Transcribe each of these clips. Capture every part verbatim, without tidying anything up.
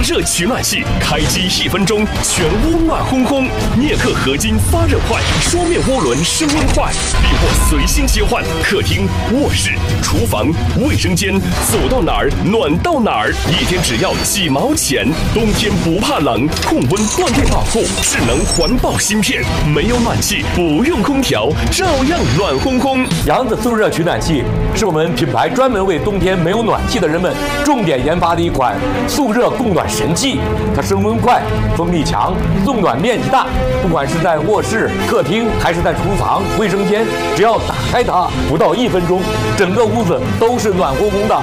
热取暖器，开机一分钟，全屋暖烘烘。镍克合金发热快，双面涡轮升温快，利货随心切换。客厅、卧室、厨房、卫生间，走到哪儿暖到哪儿，一天只要几毛钱。冬天不怕冷，控温断电保护，智能环保芯片，没有暖气，不用空调，照样暖烘烘。 扬子速热取暖器是我们品牌专门为冬天没有暖气的人们重点研发的一款速热供暖神器。它升温快，风力强，送暖面积大。不管是在卧室、客厅，还是在厨房、卫生间，只要打开它，不到一分钟，整个屋子都是暖烘烘的。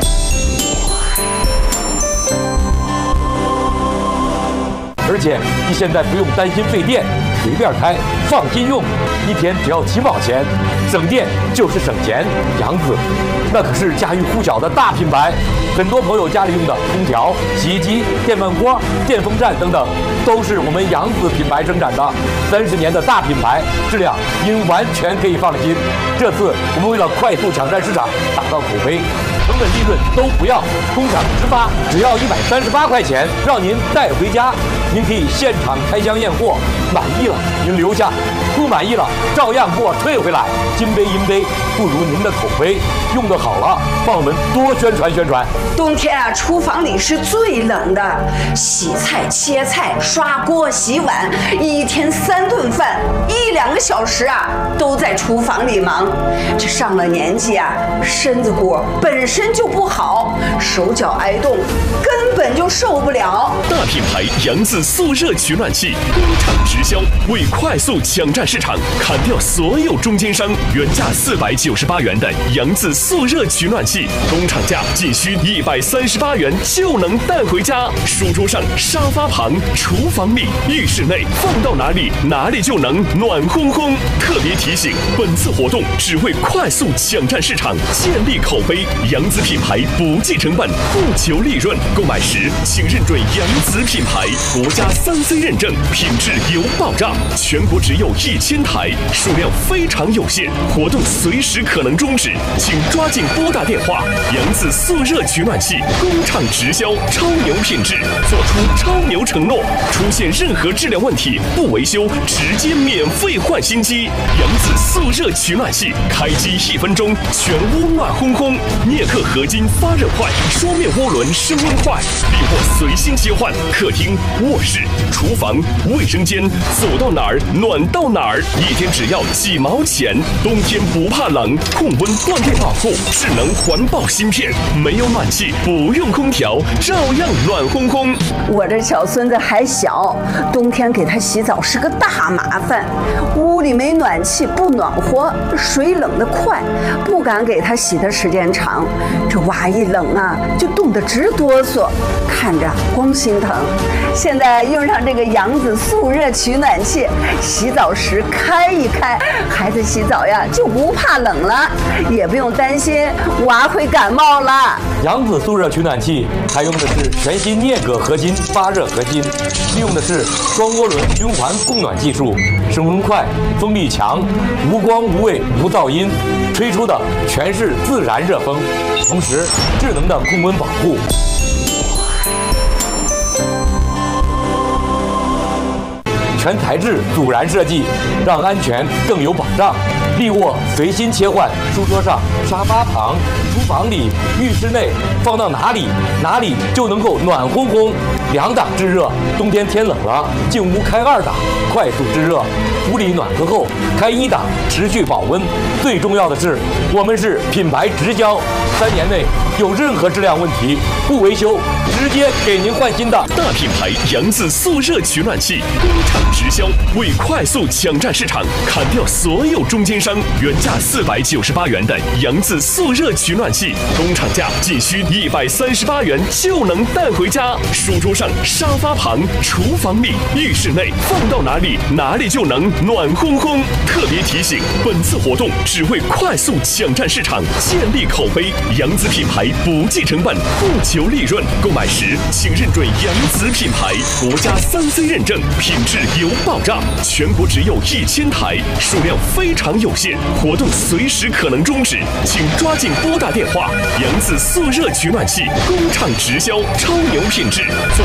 而且你现在不用担心费电，随便开，放心用，一天只要几毛钱，省电就是省钱。扬子，那可是家喻户晓的大品牌，很多朋友家里用的空调、洗衣机、电饭锅、电风扇等等，都是我们扬子品牌生产的。三十年的大品牌，质量您完全可以放心。这次我们为了快速抢占市场，打造口碑，成本利润都不要，工厂直发，只要一百三十八块钱，让您带回家。您可以现场开箱验货，满意了您留下，不满意了照样给我退回来。金杯银杯不如您的口碑，用得好了，帮我们多宣传宣传。 冬天啊，厨房里是最冷的，洗菜、切菜、刷锅、洗碗，一天三顿饭，一两个小时啊都在厨房里忙。这上了年纪啊，身子骨本身就不好，手脚挨冻，根本就受不了。 大品牌扬子速热取暖器，工厂直销，为快速抢占市场，砍掉所有中间商。原价四百九十八元的扬子速热取暖器，工厂价仅需一百三十八元就能带回家。书桌上、沙发旁、厨房里、浴室内，放到哪里哪里就能暖烘烘。特别提醒，本次活动只为快速抢占市场，建立口碑。扬子品牌不计成本，不求利润。购买时请认准扬子品牌，国家三 C 认证，品质有保障。全国只有一千台，数量非常有限，活动随时可能终止，请抓紧拨打电话。扬子速热取暖器，工厂直销，超牛品质，做出超牛承诺。出现任何质量问题，不维修，直接免费换新机。扬子速热取暖器，开机一分钟，全屋暖烘烘。镍克合金发热快，双面涡轮升温快，利货随心切换。客厅、卧室、厨房、卫生间，走到哪儿暖到哪儿，一天只要几毛钱。冬天不怕冷，控温断电保护，智能环保芯片，没有暖气，不用空调，照样暖烘烘。 我这小孙子还小，冬天给他洗澡是个大麻烦，屋里没暖气，不暖和，水冷得快，不敢给他洗的时间长。这娃一冷啊，就冻得直哆嗦，看着光心疼。现在用上这个扬子速热取暖器，洗澡时开一开，孩子洗澡呀就不怕冷了，也不用担心娃会感冒了。 扬子速热取暖器采用的是全新镍铬合金发热合金，利用的是双涡轮循环供暖技术，升温快，风力强，无光无味无噪音，吹出的全是自然热风，同时智能的控温保护。全材质阻燃设计，让安全更有保障。利卧随心切换，书桌上、沙发旁、厨房里、浴室内，放到哪里哪里就能够暖烘烘。两档制热，冬天天冷了，进屋开二档，快速制热；屋里暖和后开一档，持续保温。最重要的是，我们是品牌直销，三年内有任何质量问题不维修，直接给您换新的。 大品牌扬子速热取暖器，工厂直销，为快速抢占市场，砍掉所有中间商。原价四百九十八元的扬子速热取暖器，工厂价仅需一百三十八元就能带回家。书桌上、沙发旁、厨房里、浴室内，放到哪里哪里就能暖烘烘。特别提醒，本次活动只为快速抢占市场，建立口碑。扬子品牌不计成本，不求利润。购买时请认准扬子品牌，国家三 C 认证，品质有保障。全国只有一千台，数量非常有限，活动随时可能终止，请抓紧拨打电话。扬子速热取暖器，工厂直销，超牛品质。